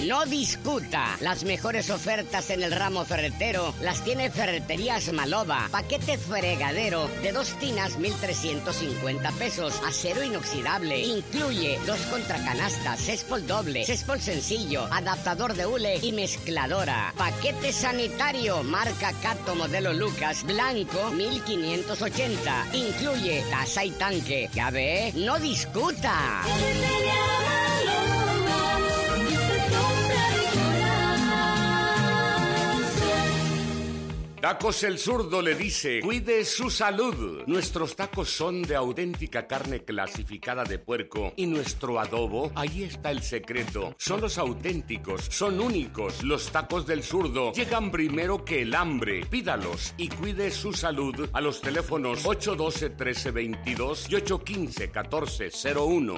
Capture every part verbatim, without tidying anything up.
no discuta. Las mejores ofertas en el ramo ferretero las tiene Ferreterías Maloba. Paquete fregadero de dos tinas, mil trescientos cincuenta pesos. Acero inoxidable. Incluye dos contracanastas, céspol doble, céspol sencillo, adaptador de hule y mezcladora. Paquete sanitario, marca Cato modelo Lucas, blanco, mil quinientos ochenta. Incluye taza y tanque. Ya ve, no discuta. Tacos El Zurdo le dice, cuide su salud. Nuestros tacos son de auténtica carne clasificada de puerco y nuestro adobo, ahí está el secreto. Son los auténticos, son únicos. Los tacos del Zurdo llegan primero que el hambre. Pídalos y cuide su salud a los teléfonos ocho uno dos, uno tres dos dos y ocho uno cinco, uno cuatro cero uno.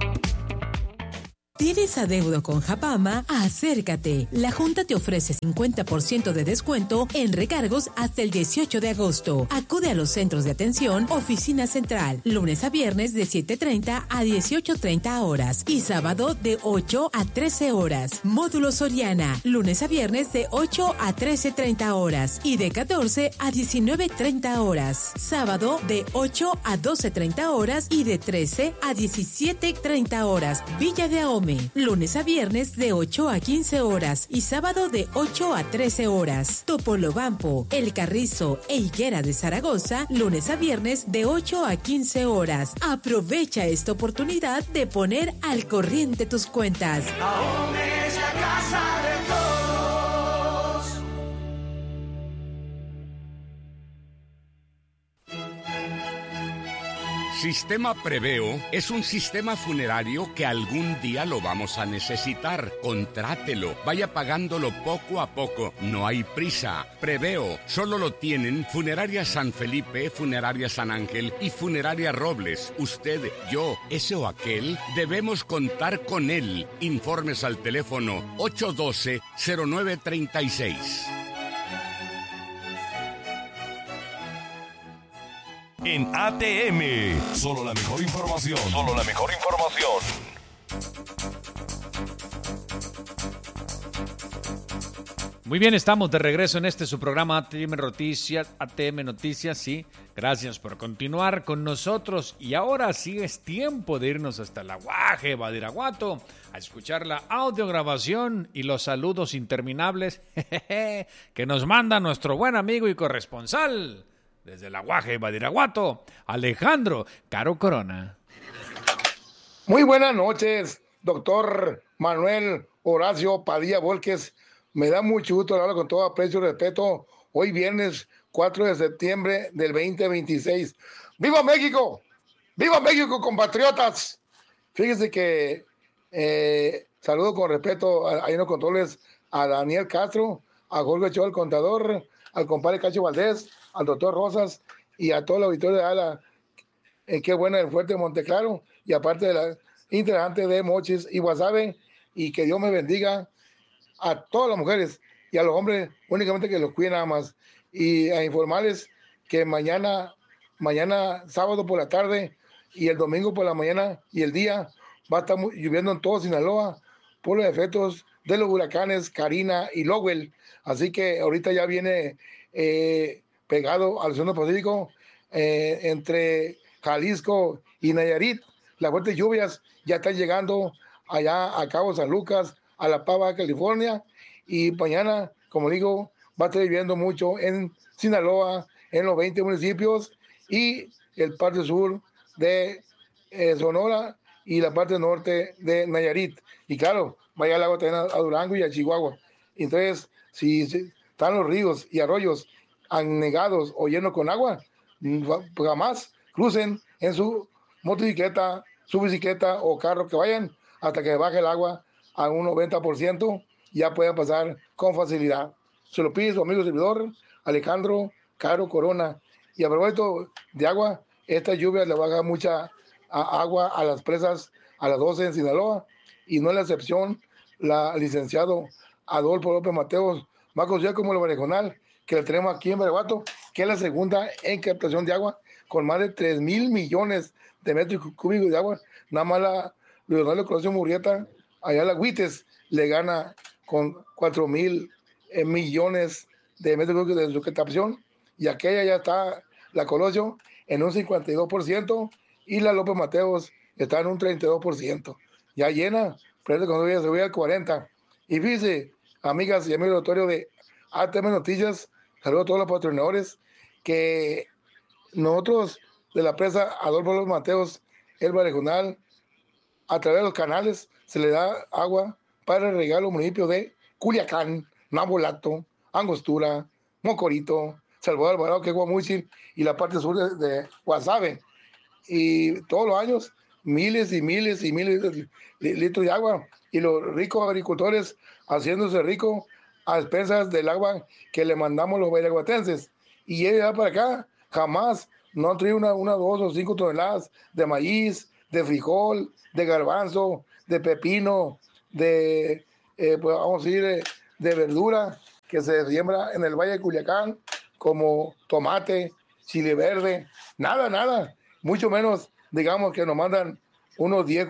¿Tienes adeudo con Japama? Acércate. La Junta te ofrece cincuenta por ciento de descuento en recargos hasta el dieciocho de agosto. Acude a los centros de atención, oficina central, lunes a viernes de siete treinta a dieciocho treinta horas y sábado de ocho a trece horas. Módulo Soriana, lunes a viernes de ocho a trece treinta horas y de catorce a diecinueve treinta horas. Sábado de ocho a doce treinta horas y de trece a diecisiete treinta horas. Villa de Ahome, lunes a viernes de ocho a quince horas y sábado de ocho a trece horas. Topolobampo, El Carrizo e Higuera de Zaragoza, lunes a viernes de ocho a quince horas. Aprovecha esta oportunidad de poner al corriente tus cuentas. Ahome es la casa de todos. Sistema Preveo es un sistema funerario que algún día lo vamos a necesitar. Contrátelo, vaya pagándolo poco a poco. No hay prisa. Preveo solo lo tienen Funeraria San Felipe, Funeraria San Ángel y Funeraria Robles. Usted, yo, ese o aquel, debemos contar con él. Informes al teléfono ocho uno dos, cero nueve tres seis. En A T M, solo la mejor información. Solo la mejor información. Muy bien, estamos de regreso en este su programa A T M Noticias, A T M Noticias, sí. Gracias por continuar con nosotros. Y ahora sí es tiempo de irnos hasta la Guaje, Badiraguato, a escuchar la audiograbación y los saludos interminables que nos manda nuestro buen amigo y corresponsal desde la Guaje, Badiraguato, Alejandro Caro Corona. Muy buenas noches, doctor Manuel Horacio Padilla Volques. Me da mucho gusto hablar con todo aprecio y respeto. Hoy viernes cuatro de septiembre del veinte veintiséis. ¡Viva México! ¡Viva México, compatriotas! Fíjense que eh, saludo con respeto a, a los controles a Daniel Castro, a Jorge Ochoa, el contador, al compadre Cacho Valdés, al doctor Rosas y a todo el auditorio de Ala, eh, qué buena el fuerte de Monteclaro, y aparte de la integrante de Mochis y Guasave, y que Dios me bendiga a todas las mujeres y a los hombres, únicamente que los cuiden nada más. Y a informarles que mañana, mañana sábado por la tarde y el domingo por la mañana y el día va a estar muy, lloviendo en todo Sinaloa por los efectos de los huracanes Karina y Lowell. Así que ahorita ya viene eh, pegado al Océano Pacífico, eh, entre Jalisco y Nayarit. Las fuertes lluvias ya están llegando allá a Cabo San Lucas, a La Pava, California, y mañana, como digo, va a estar lloviendo mucho en Sinaloa, en los veinte municipios y el parte sur de eh, Sonora y la parte norte de Nayarit. Y claro, vaya al agua también a, a Durango y a Chihuahua. Entonces, si, si están los ríos y arroyos anegados o llenos con agua, pues jamás crucen en su motocicleta, su bicicleta o carro, que vayan hasta que baje el agua a un noventa por ciento, ya pueden pasar con facilidad. Se lo pide su amigo servidor Alejandro Caro Corona. Y a propósito de agua, esta lluvia le va a dar mucha a, agua a las presas a las doce en Sinaloa, y no es la excepción la licenciado Adolfo López Mateos, más conocido como el Barejonal, que le tenemos aquí en Badiraguato, que es la segunda en captación de agua, con más de tres mil millones de metros cúbicos de agua. Nada más la Leonardo Colosio Murrieta allá la Agüites le gana con cuatro mil eh, millones de metros cúbicos de su captación, y aquella ya está, la Colosio, en un cincuenta y dos por ciento, y la López Mateos está en un treinta y dos por ciento. Ya llena, pero cuando se voy al cuarenta por ciento. Y fíjense, amigas y amigos del auditorio de A T M Noticias, saludos a todos los patrocinadores, que nosotros de la presa Adolfo López Mateos, Elba Regional, a través de los canales se le da agua para regar los municipios de Culiacán, Nabolato, Angostura, Mocorito, Salvador Alvarado, que es Guamuchil, y la parte sur de, de Guasave. Y todos los años, miles y miles y miles de litros de agua, y los ricos agricultores haciéndose ricos a expensas del agua que le mandamos los vallaguatenses. Y ellos para acá jamás no han traído una, una, dos o cinco toneladas de maíz, de frijol, de garbanzo, de pepino, de, eh, pues vamos a decir, de, de verdura que se siembra en el Valle de Culiacán, como tomate, chile verde, nada, nada, mucho menos, digamos, que nos mandan unos diez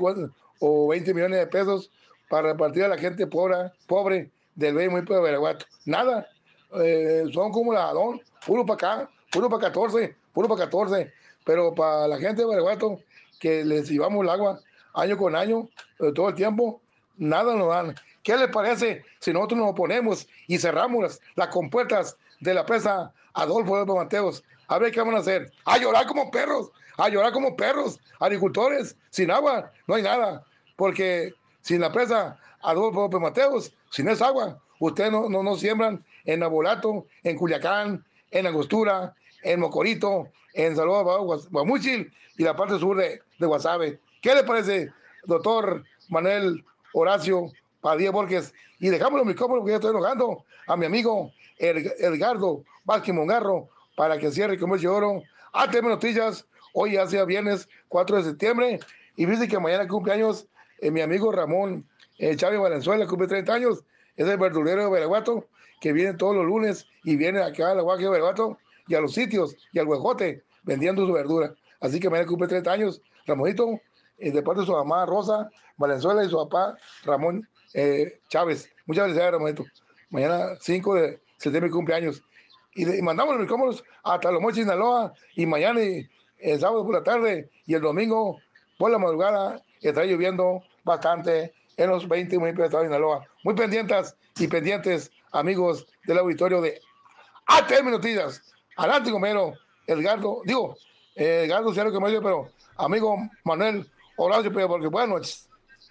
o veinte millones de pesos para repartir a la gente pobre, pobre del Valle muy de Veracruz. Nada, eh, son como la Adón, puro para acá, puro para catorce, puro para catorce, pero para la gente de Veracruz, que les llevamos el agua año con año, eh, todo el tiempo, nada nos dan. ¿Qué les parece si nosotros nos oponemos y cerramos las, las compuertas de la presa Adolfo López Mateos? A ver qué van a hacer. A llorar como perros, a llorar como perros, agricultores, sin agua, no hay nada. Porque sin la presa Adolfo López Mateos, sin esa agua, ustedes no, no, no siembran en Nabolato, en Culiacán, en Angostura, en Mocorito, en Salvador, Guamuchil y la parte sur de, de Guasave. ¿Qué le parece, doctor Manuel Horacio Padilla Borges? Y dejamos los micrófonos porque ya estoy enojando a mi amigo Edgardo Vázquez Mongarro para que cierre con broche de oro A T M Noticias. Hoy ya sea viernes cuatro de septiembre, y dice que mañana cumpleaños eh, mi amigo Ramón eh, Chávez Valenzuela, cumple treinta años, es el verdulero de Veracruz, que viene todos los lunes y viene acá a la Guaje de Veracruz y a los sitios y al Huejote vendiendo su verdura. Así que mañana cumple treinta años Ramonito, eh, de parte de su mamá Rosa Valenzuela y su papá Ramón eh, Chávez. Muchas felicidades, Ramonito. Mañana cinco de septiembre cumpleaños. Y, de, y mandamos los micrófonos hasta Los Mochis, Sinaloa, y mañana y el sábado por la tarde y el domingo por la madrugada está lloviendo bastante en los veinte municipios de estado de Sinaloa. Muy pendientes y pendientes, amigos del auditorio de A T M Noticias. Adelante, compañero Edgardo, digo, eh, Edgardo, si algo que me dice, pero amigo Manuel Horacio, porque buenas noches.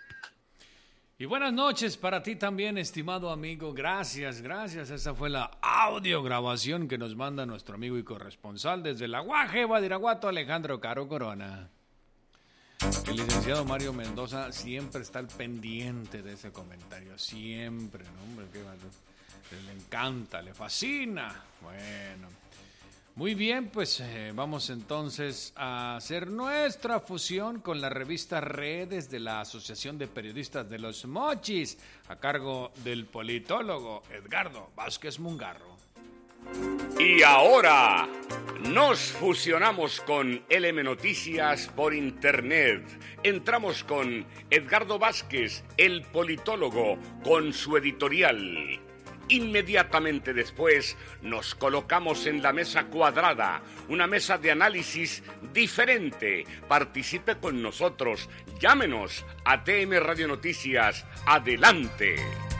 Y buenas noches para ti también, estimado amigo. Gracias, gracias. Esa fue la audiograbación que nos manda nuestro amigo y corresponsal desde la Guaje, Badiraguato, Alejandro Caro Corona. El licenciado Mario Mendoza siempre está al pendiente de ese comentario. Siempre, ¿no? Hombre, qué valor. Le encanta, le fascina. Bueno. Muy bien, pues eh, vamos entonces a hacer nuestra fusión con la revista Redes de la Asociación de Periodistas de Los Mochis, a cargo del politólogo Edgardo Vázquez Mongarro. Y ahora nos fusionamos con L M Noticias por internet. Entramos con Edgardo Vázquez, el politólogo, con su editorial. Inmediatamente después nos colocamos en la mesa cuadrada, una mesa de análisis diferente. Participe con nosotros, llámenos a T M Radio Noticias. Adelante.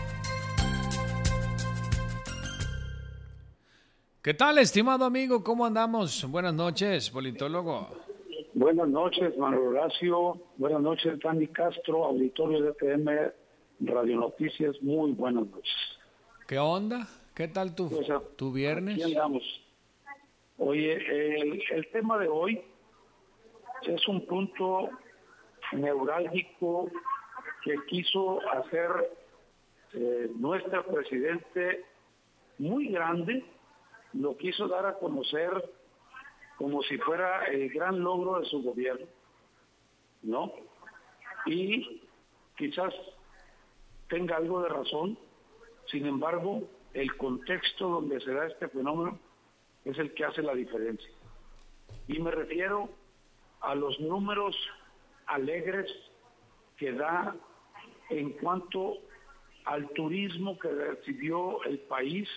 ¿Qué tal, estimado amigo? ¿Cómo andamos? Buenas noches, politólogo. Buenas noches, Manuel Horacio. Buenas noches, Dani Castro, auditorio de T M Radio Noticias. Muy buenas noches. ¿Qué onda? ¿Qué tal tu, pues a, tu viernes? Aquí andamos. Oye, el, el tema de hoy es un punto neurálgico que quiso hacer eh, nuestro presidente muy grande, lo quiso dar a conocer como si fuera el gran logro de su gobierno, ¿no? Y quizás tenga algo de razón. Sin embargo, el contexto donde se da este fenómeno es el que hace la diferencia. Y me refiero a los números alegres que da en cuanto al turismo que recibió el país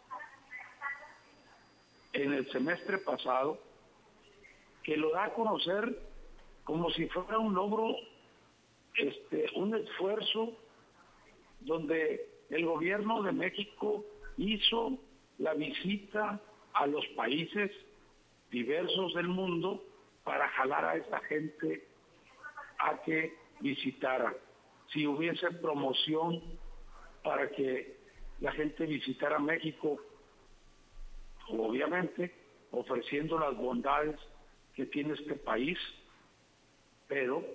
en el semestre pasado, que lo da a conocer como si fuera un logro, este, un esfuerzo donde el gobierno de México hizo la visita a los países diversos del mundo para jalar a esa gente a que visitara. Si hubiese promoción para que la gente visitara México, obviamente ofreciendo las bondades que tiene este país, pero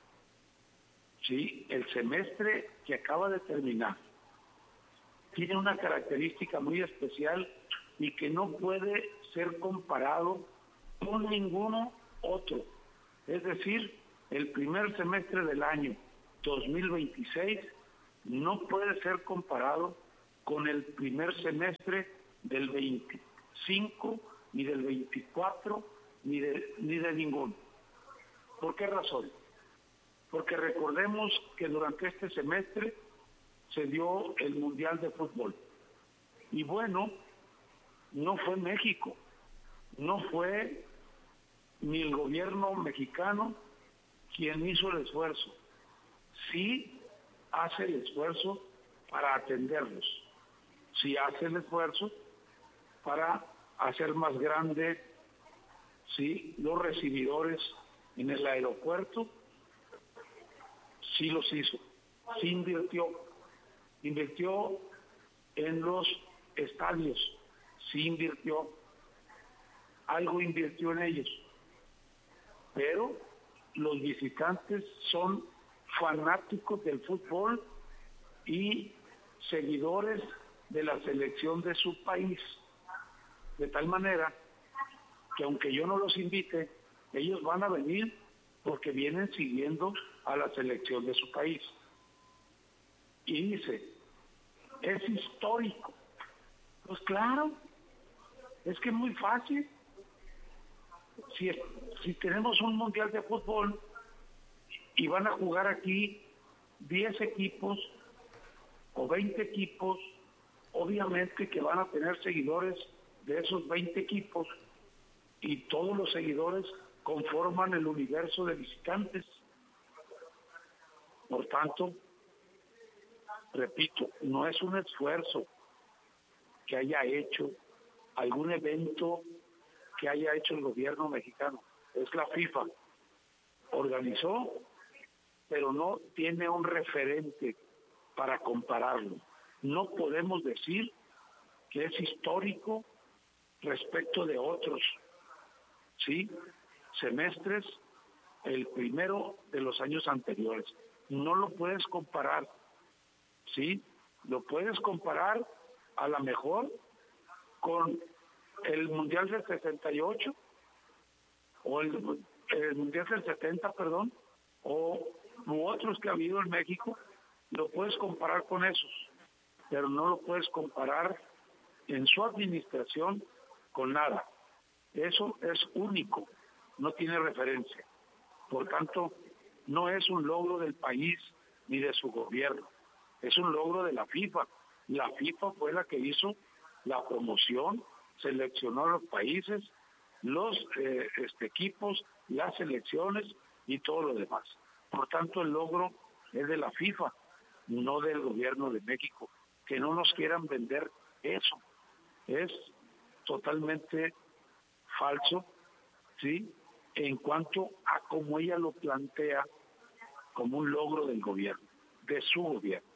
sí, el semestre que acaba de terminar tiene una característica muy especial y que no puede ser comparado con ninguno otro. Es decir, el primer semestre del año dos mil veintiséis no puede ser comparado con el primer semestre del veinticinco, ni del veinticuatro, ni de, ni de ninguno. ¿Por qué razón? Porque recordemos que durante este semestre se dio el Mundial de Fútbol. Y bueno, no fue México, no fue ni el gobierno mexicano quien hizo el esfuerzo. Sí hace el esfuerzo para atenderlos, sí hace el esfuerzo para hacer más grande, sí, los recibidores en el aeropuerto, sí los hizo, sí invirtió, invirtió en los estadios, sí invirtió, algo invirtió en ellos, pero los visitantes son fanáticos del fútbol y seguidores de la selección de su país, de tal manera que aunque yo no los invite, ellos van a venir porque vienen siguiendo a la selección de su país. Y dice, es histórico. Pues claro, es que es muy fácil. Si, si tenemos un mundial de fútbol y van a jugar aquí diez equipos o veinte equipos, obviamente que van a tener seguidores de esos veinte equipos y todos los seguidores conforman el universo de visitantes. Por tanto, repito, no es un esfuerzo que haya hecho algún evento que haya hecho el gobierno mexicano, es la FIFA. Organizó, pero no tiene un referente para compararlo. No podemos decir que es histórico respecto de otros, ¿sí? Semestres, el primero de los años anteriores. No lo puedes comparar, ¿sí? Lo puedes comparar a lo mejor con el Mundial del sesenta y ocho o el, el Mundial del setenta, perdón, o u otros que ha habido en México, lo puedes comparar con esos, pero no lo puedes comparar en su administración con nada. Eso es único, no tiene referencia. Por tanto, no es un logro del país ni de su gobierno, es un logro de la FIFA. La FIFA fue la que hizo la promoción, seleccionó a los países, los eh, este, equipos, las selecciones y todo lo demás. Por tanto, el logro es de la FIFA, no del gobierno de México. Que no nos quieran vender eso. Es totalmente falso, ¿sí? En cuanto a cómo ella lo plantea como un logro del gobierno, de su gobierno.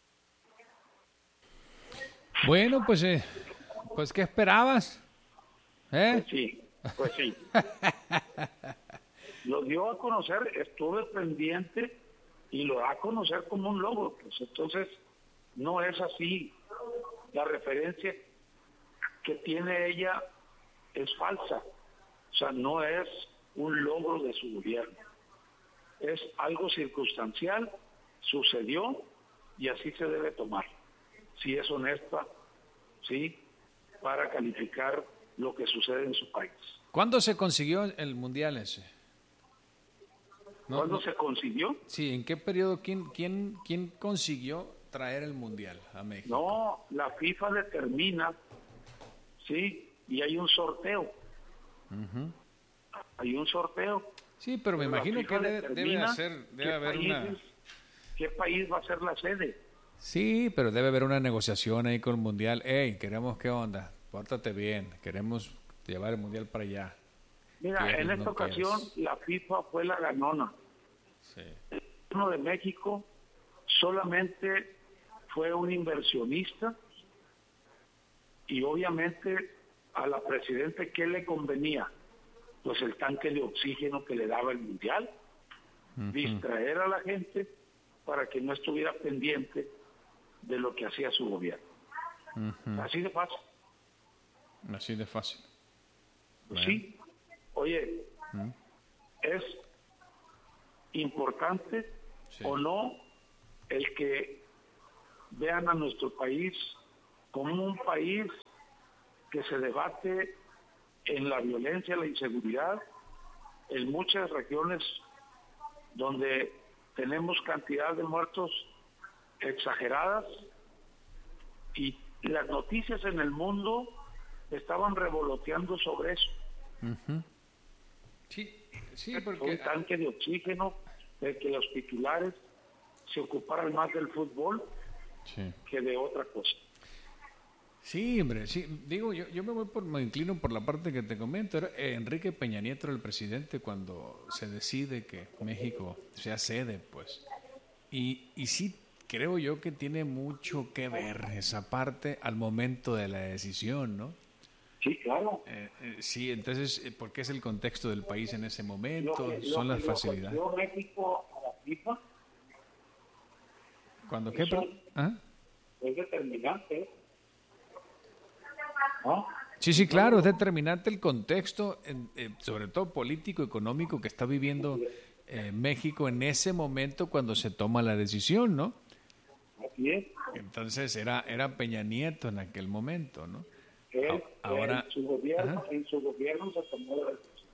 Bueno, pues, eh, pues ¿qué esperabas? ¿Eh? Pues sí, pues sí. Lo dio a conocer, estuve pendiente y lo da a conocer como un logro. Pues entonces no es así. La referencia que tiene ella es falsa. O sea, no es un logro de su gobierno. Es algo circunstancial, sucedió y así se debe tomar. Si es honesta, sí, para calificar lo que sucede en su país. ¿Cuándo se consiguió el mundial ese? No, ¿Cuándo no. se consiguió? Sí, ¿en qué periodo? ¿Quién, quién, quién consiguió traer el Mundial a México? No, la FIFA determina, sí, y hay un sorteo. Uh-huh. Hay un sorteo. Sí, pero me Pero la imagino FIFA que debe, debe determina hacer, debe qué haber una... países- ¿Qué país va a ser la sede? Sí, pero debe haber una negociación ahí con el Mundial. Hey, queremos, ¿qué onda? Pórtate bien, queremos llevar el Mundial para allá. Mira, ¿Quieres, en esta no ocasión quieres? la FIFA fue la ganona. Sí. El gobierno de México solamente fue un inversionista y obviamente a la presidenta, ¿qué le convenía? Pues el tanque de oxígeno que le daba el Mundial, Uh-huh. distraer a la gente para que no estuviera pendiente de lo que hacía su gobierno. Uh-huh. Así de fácil. Así de fácil. Pues Bueno. sí. Oye, ¿Mm? es importante Sí. o no el que vean a nuestro país como un país que se debate en la violencia, la inseguridad, en muchas regiones donde tenemos cantidad de muertos exageradas y las noticias en el mundo estaban revoloteando sobre eso. Uh-huh. Sí, sí, Un porque... tanque de oxígeno, de que los titulares se ocuparan más del fútbol Sí. que de otra cosa. Sí, hombre, sí. Digo, yo, yo me voy por, me inclino por la parte que te comento. Era eh, Enrique Peña Nieto era el presidente cuando se decide que México sea sede, pues. Y, y sí, creo yo que tiene mucho que ver esa parte al momento de la decisión, ¿no? Sí, claro. Eh, eh, sí, entonces, eh, ¿por qué es el contexto del país en ese Lo momento? que- lo Son que las le facilidades. ofreció México a la FIFA ¿Cuándo qué? Eso- ¿Ah? es determinante, ¿no? Sí, sí, claro, es determinante el contexto, en- eh, sobre todo político, económico, que está viviendo eh, México en ese momento cuando se toma la decisión, ¿no? Así es. Entonces era era Peña Nieto en aquel momento, ¿no? Él, A- ahora- en su gobierno, Ajá. en su gobierno se tomó la decisión.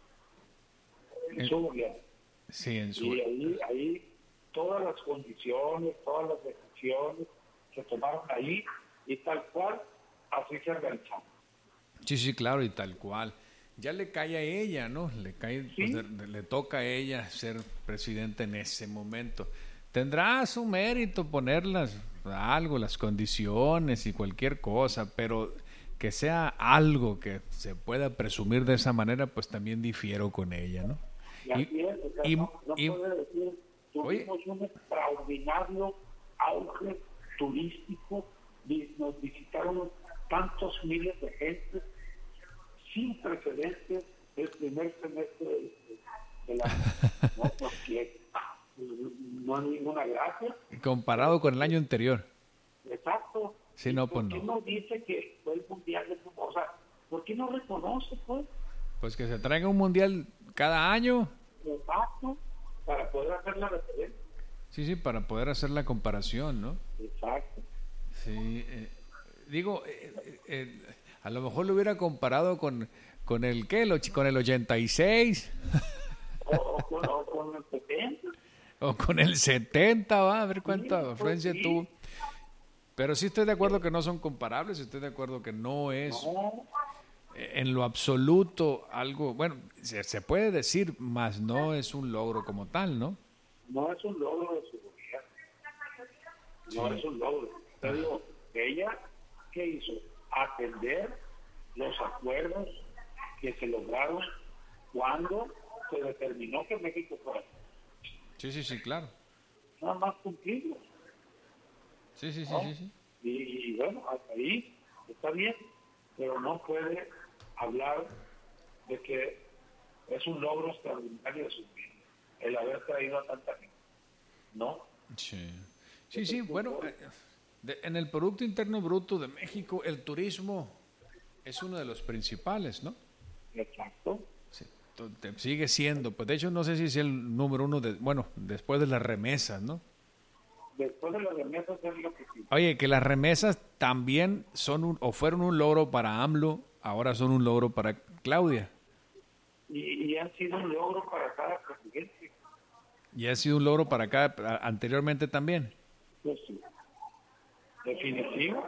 En Eh, su gobierno. Sí, en su... Y ahí, ahí todas las condiciones, todas las decisiones se tomaron ahí y tal cual, así se organizaron. Sí, sí, claro, y tal cual. Ya le cae a ella, ¿no? Le cae, pues, Sí. de- de- le toca a ella ser presidenta en ese momento. Tendrá su mérito ponerlas algo, las condiciones y cualquier cosa, pero que sea algo que se pueda presumir de esa manera, pues también difiero con ella, ¿no? Y así es, o sea, y- no, no y- puede decir, Oye. tuvimos un extraordinario auge turístico, vi- nos visitaron tantos miles de gente, sin precedentes el primer semestre de, de la no, porque no hay ninguna gracia. Comparado con el año anterior. Exacto. Sí, no, ¿Por pues qué no. no dice que fue el mundial de fútbol? O sea, ¿por qué no reconoce, pues? Pues que se traiga un mundial cada año. Exacto, para poder hacer la referencia. Sí, sí, para poder hacer la comparación, ¿no? Exacto. Sí, eh, digo, eh, eh, eh, a lo mejor lo hubiera comparado con, con el ¿qué? El och- con el ochenta y seis O, o con, o con el setenta. o con el setenta, va a ver cuánta pues afluencia sí. tuvo. Pero sí estoy de acuerdo que no son comparables, estoy de acuerdo que no es No, eh, en lo absoluto algo, bueno, se, se puede decir, más no es un logro como tal, ¿no? no es un logro de su gobierno. No es un logro. Pero ella, ¿qué hizo? Atender los acuerdos que se lograron cuando se determinó que México fuera. Sí, sí, sí, claro. Nada más cumplirlos. Sí, sí, sí, ¿no? sí, sí. Y, y bueno, hasta ahí está bien, pero no puede hablar de que es un logro extraordinario de su vida, el haber traído a tanta gente. No. Sí, sí, sí, bueno, eh, de- en el Producto Interno Bruto de México el turismo es uno de los principales, ¿no? Exacto. Sí, to- te- sigue siendo, pues de hecho no sé si es el número uno, de, bueno, después de las remesas, ¿no? Después de las remesas es lo que sí. Oye, que las remesas también son un, o fueron un logro para AMLO, ahora son un logro para Claudia. Y, y han sido un logro para cada presidente. ¿Y ha sido un logro para acá anteriormente también? Pues sí. Definitivo.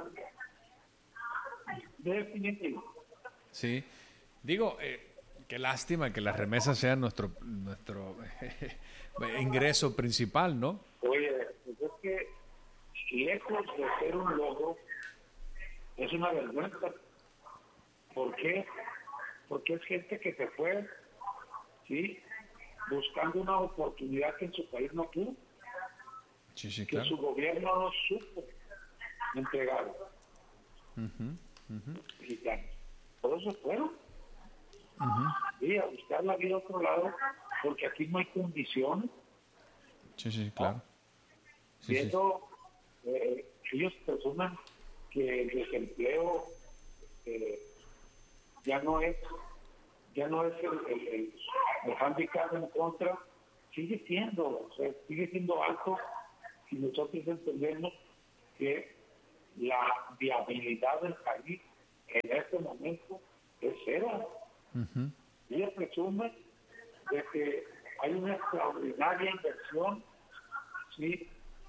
Definitivo. Sí. Digo, eh, qué lástima que las remesas sean nuestro nuestro eh, ingreso principal, ¿no? Oye, pues es que lejos de ser un logro, es una vergüenza. ¿Por qué? Porque es gente que se fue, ¿sí?, buscando una oportunidad que en su país no tuvo, sí, sí, que claro. su gobierno no supo entregar. Uh-huh, uh-huh. Mexicanos. Por eso fueron. Uh-huh. Sí, a buscar la vida a otro lado, porque aquí no hay condiciones. Sí, sí, claro. Sí, y sí. eso, eh, ellos presumen que el desempleo eh, ya no es ya no es el, el, el, el handicap en contra, sigue siendo, o sea, sigue siendo alto, y nosotros entendemos que la viabilidad del país en este momento es cero. Uh-huh. Ella presume de que hay una extraordinaria inversión, ¿sí?,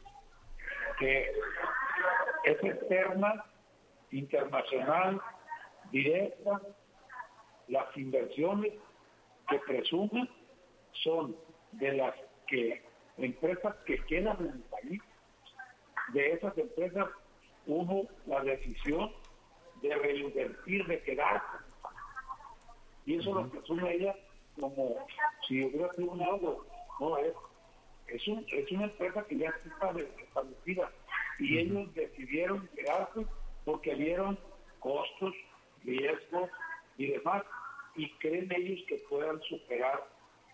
que es externa, internacional, directa. Las inversiones que presumen son de las que empresas que quedan en el país. De esas empresas hubo la decisión de reinvertir, de quedarse. Y eso uh-huh. lo presume ella como si hubiera sido un logro. No es. Es, un, es una empresa que ya está establecida. Y uh-huh. ellos decidieron quedarse porque vieron costos, riesgos y demás, y creen ellos que puedan superar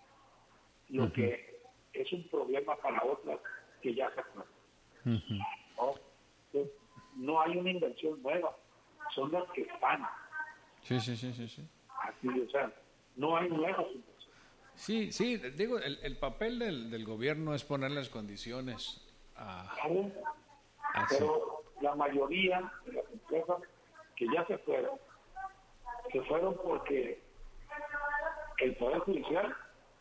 lo uh-huh. que es un problema para otras que ya se fueron. Uh-huh. ¿No? Entonces, no hay una inversión nueva, son las que están. Sí, sí, sí, sí, sí. Así, o sea, no hay nuevas inversiones. Sí, sí, digo, el, el papel del, del gobierno es poner las condiciones a... Claro, pero la mayoría de las empresas que ya se fueron, se fueron porque el Poder Judicial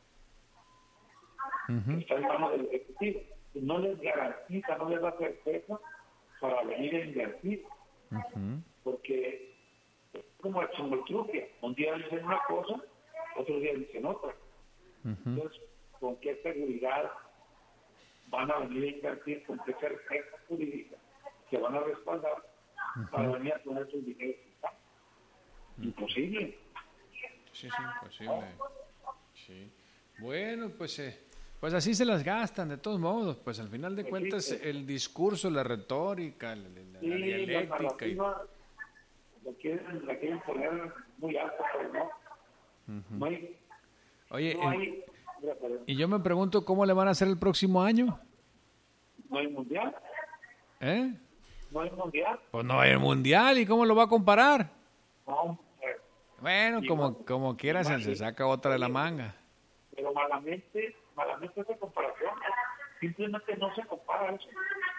uh-huh. está en manos del Ejecutivo. No les garantiza, no les da certeza para venir a invertir. Uh-huh. Porque es como el chumoltruque. Un día dicen una cosa, otro día dicen otra. Uh-huh. Entonces, ¿con qué seguridad van a venir a invertir? ¿Con qué certeza jurídica se van a respaldar uh-huh. para venir a poner sus dinero? Imposible. Sí, sí, imposible. Sí. Bueno, pues eh, pues así se las gastan, de todos modos. Pues al final de pues cuentas, sí, sí. el discurso, la retórica, la, la, sí, la dialéctica. La, y... la, quieren, la quieren poner muy alta, pero no. Uh-huh. no hay, Oye, no el, hay y yo me pregunto cómo le van a hacer el próximo año. No hay mundial. ¿Eh? No hay mundial. Pues no hay mundial, ¿y cómo lo va a comparar? No. Bueno, y como, bueno, como quiera se, se saca otra de la manga. Pero malamente, malamente esa comparación, simplemente no se compara eso.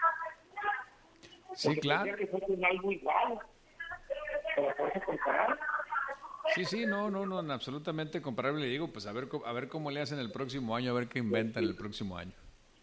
Sí, porque claro. Que fue con algo igual, para poderse comparar. Sí, sí, no, no, no, absolutamente comparable. Le digo, pues a ver, a ver cómo le hacen el próximo año, a ver qué inventan el próximo año.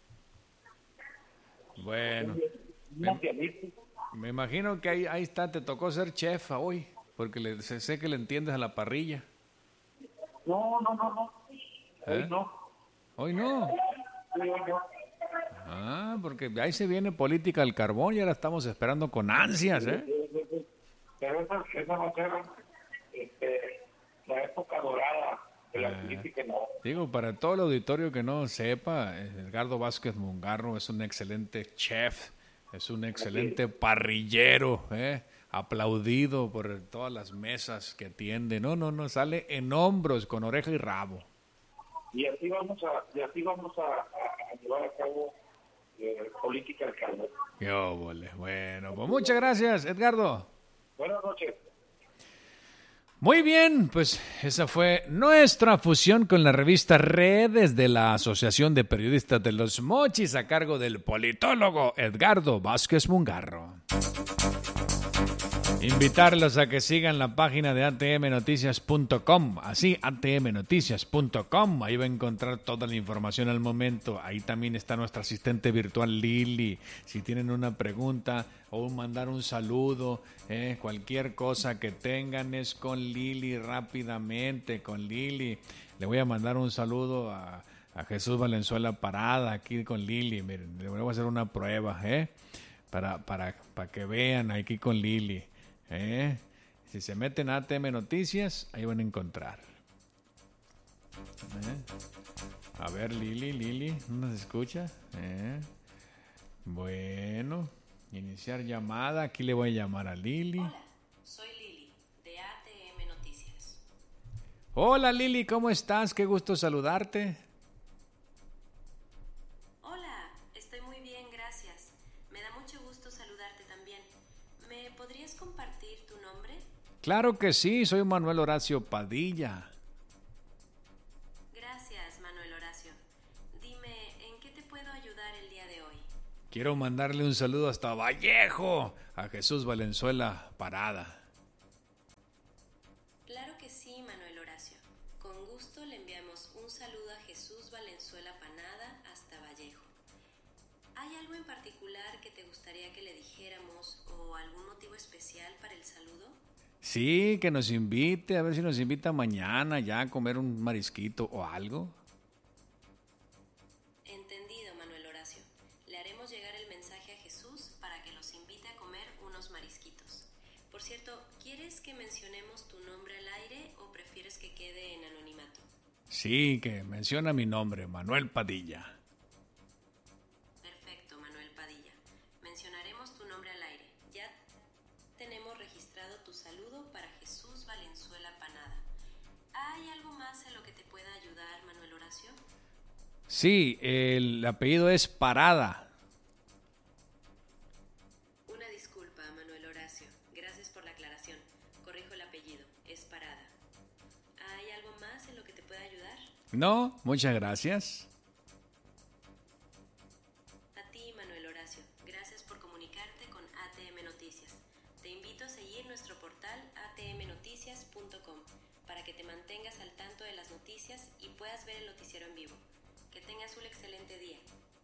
Bueno, me, me imagino que ahí, ahí está, te tocó ser chef hoy. Porque le, sé que le entiendes a la parrilla. No, no, no, no. Hoy ¿Eh? no. ¿Hoy no? Sí, hoy no. Ah, porque ahí se viene política del carbón y ahora estamos esperando con ansias, ¿eh? Sí, sí, sí. Pero esa, esa va a ser este, la época dorada de la ah, política, ¿no? Digo, para todo el auditorio que no sepa, Edgardo Vázquez Mungarro es un excelente chef, es un excelente parrillero, ¿eh? Aplaudido por todas las mesas que atiende. No, no, no, sale en hombros, con oreja y rabo. Y así vamos a, y así vamos a, a, a llevar a cabo eh, política del carbón. Qué óvole. Bueno, pues muchas gracias, Edgardo. Buenas noches. Muy bien, pues esa fue nuestra fusión con la revista Redes de la Asociación de Periodistas de Los Mochis a cargo del politólogo Edgardo Vázquez Mungarro. Invitarlos a que sigan la página de a t m noticias punto com, así, a t m noticias punto com, ahí va a encontrar toda la información al momento. Ahí también está nuestra asistente virtual Lili, si tienen una pregunta o mandar un saludo, eh, cualquier cosa que tengan es con Lili rápidamente, con Lili. Le voy a mandar un saludo a, a Jesús Valenzuela Parada aquí con Lili. Miren, le voy a hacer una prueba, eh, para, para, para que vean aquí con Lili. ¿Eh? Si se meten a A T M Noticias, ahí van a encontrar. ¿Eh? A ver, Lili, Lili, ¿no nos escucha? ¿Eh? Bueno, iniciar llamada. Aquí le voy a llamar a Lili. Hola, soy Lili, de A T M Noticias. Hola, Lili, ¿cómo estás? Qué gusto saludarte. Hola, estoy muy bien, gracias. Me da mucho gusto saludarte también. ¿Me podrías compartir tu nombre? Claro que sí, soy Manuel Horacio Padilla. Gracias, Manuel Horacio. Dime, ¿en qué te puedo ayudar el día de hoy? Quiero mandarle un saludo hasta Vallejo, a Jesús Valenzuela Parada. Claro que sí, Manuel Horacio. Con gusto le enviamos un saludo a Jesús Valenzuela Panada hasta Vallejo. ¿Hay algo en particular que te gustaría que le dijéramos o algún motivo especial para el saludo? Sí, que nos invite, a ver si nos invita mañana ya a comer un marisquito o algo. Entendido, Manuel Horacio. Le haremos llegar el mensaje a Jesús para que los invite a comer unos marisquitos. Por cierto, ¿quieres que mencionemos tu nombre al aire o prefieres que quede en anonimato? Sí, que menciona mi nombre, Manuel Padilla. Perfecto, Manuel Padilla. Mencionaremos tu nombre al aire. Ya tenemos registrado tu saludo para Jesús Valenzuela Panada. ¿Hay algo más en lo que te pueda ayudar, Manuel Horacio? Sí, el apellido es Parada. Una disculpa, Manuel Horacio. Gracias por la aclaración. Corrijo el apellido. Es Parada. ¿Hay algo más en lo que te pueda ayudar? No, muchas gracias. A ti, Manuel Horacio. Gracias por comunicarte con A T M Noticias. Te invito a seguir nuestro portal a t m noticias punto com para que te mantengas al tanto de las noticias y puedas ver el noticiero en vivo. Que tengas un excelente día.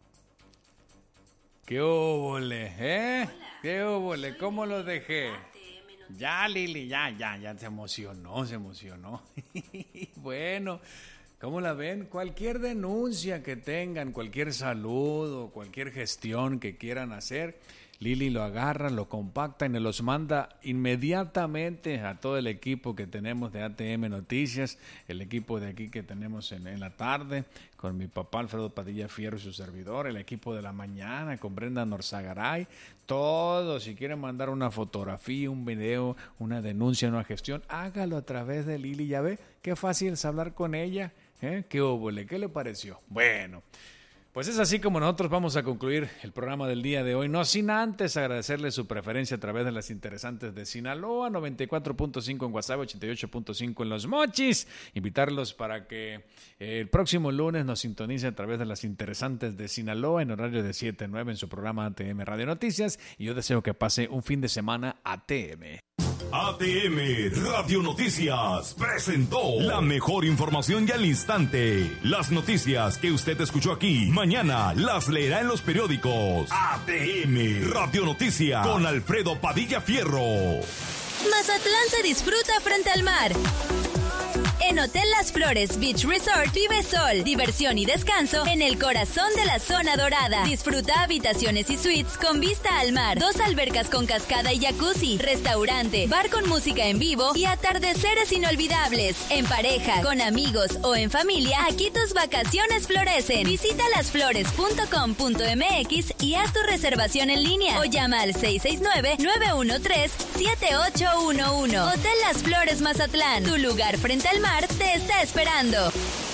¿Qué óvole, eh? Hola, ¿Qué óvole? soy ¿Cómo Lili lo dejé? de A T M Noticias. Ya, Lili, ya, ya, ya se emocionó, se emocionó. Bueno, ¿cómo la ven? Cualquier denuncia que tengan, cualquier saludo, cualquier gestión que quieran hacer, Lili lo agarra, lo compacta y nos los manda inmediatamente a todo el equipo que tenemos de A T M Noticias, el equipo de aquí que tenemos en, en la tarde, con mi papá Alfredo Padilla Fierro y su servidor, el equipo de la mañana con Brenda Norzagaray, todos. Si quieren mandar una fotografía, un video, una denuncia, una gestión, hágalo a través de Lili. Ya ve, qué fácil es hablar con ella. ¿Eh? ¿Qué óvole? ¿Qué le pareció? Bueno, pues es así como nosotros vamos a concluir el programa del día de hoy, no sin antes agradecerle su preferencia a través de las interesantes de Sinaloa, noventa y cuatro punto cinco en Guasave, ochenta y ocho punto cinco en Los Mochis. Invitarlos para que eh, el próximo lunes nos sintonice a través de las interesantes de Sinaloa en horario de siete a nueve en su programa A T M Radio Noticias. Y yo deseo que pase un fin de semana A T M. A T M Radio Noticias presentó la mejor información y al instante. Las noticias que usted escuchó aquí, mañana las leerá en los periódicos. A T M Radio Noticias con Alfredo Padilla Fierro. Mazatlán se disfruta frente al mar. En Hotel Las Flores Beach Resort vive sol, diversión y descanso en el corazón de la zona dorada. Disfruta habitaciones y suites con vista al mar, dos albercas con cascada y jacuzzi, restaurante, bar con música en vivo y atardeceres inolvidables. En pareja, con amigos o en familia, aquí tus vacaciones florecen. Visita las flores punto com punto m x y haz tu reservación en línea o llama al seis seis nueve, nueve uno tres, siete ocho uno uno. Hotel Las Flores Mazatlán, tu lugar frente al mar te está esperando.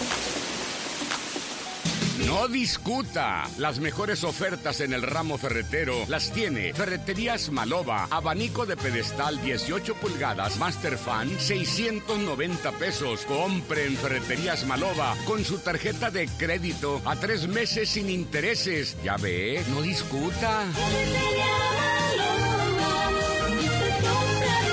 No discuta. Las mejores ofertas en el ramo ferretero las tiene Ferreterías Maloba. Abanico de pedestal dieciocho pulgadas Master Fan, seiscientos noventa pesos. Compre en Ferreterías Maloba con su tarjeta de crédito a tres meses sin intereses. Ya ve, no discuta. Ferretería Maloba,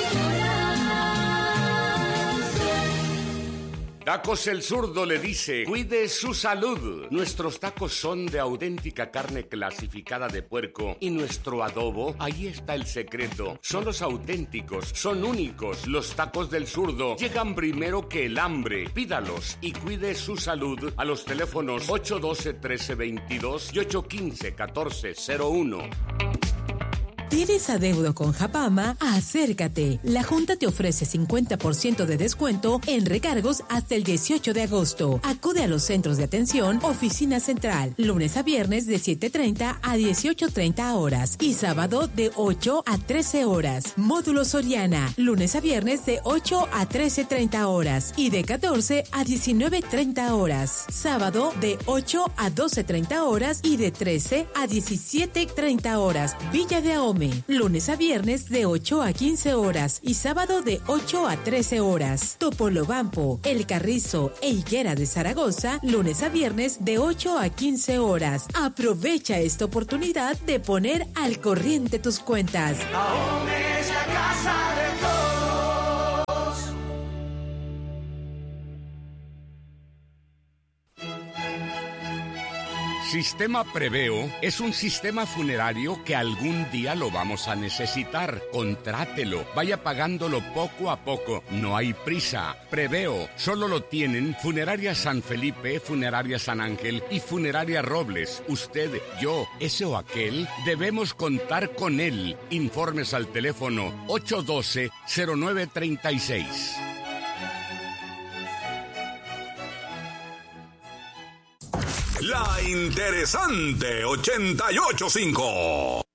Tacos El Zurdo le dice, cuide su salud. Nuestros tacos son de auténtica carne clasificada de puerco y nuestro adobo, ahí está el secreto. Son los auténticos, son únicos. Los tacos del Zurdo llegan primero que el hambre. Pídalos y cuide su salud a los teléfonos ocho uno dos, uno tres dos dos y ocho uno cinco, uno cuatro cero uno. ¿Tienes adeudo con Japama? Acércate. La Junta te ofrece cincuenta por ciento de descuento en recargos hasta el dieciocho de agosto. Acude a los centros de atención, oficina central, lunes a viernes de siete treinta a dieciocho treinta horas y sábado de ocho a trece horas. Módulo Soriana, lunes a viernes de ocho a trece treinta horas y de catorce a diecinueve treinta horas. Sábado de ocho a doce treinta horas y de trece a diecisiete treinta horas. Villa de Ahome, lunes a viernes de ocho a quince horas y sábado de ocho a trece horas. Topolobampo, El Carrizo e Higuera de Zaragoza, lunes a viernes de ocho a quince horas. Aprovecha esta oportunidad de poner al corriente tus cuentas. Ahome es la casa de todos. Sistema Preveo es un sistema funerario que algún día lo vamos a necesitar. Contrátelo, vaya pagándolo poco a poco. No hay prisa. Preveo solo lo tienen Funeraria San Felipe, Funeraria San Ángel y Funeraria Robles. Usted, yo, ese o aquel, debemos contar con él. Informes al teléfono ocho uno dos, cero nueve tres seis. La interesante ochenta y ocho punto cinco.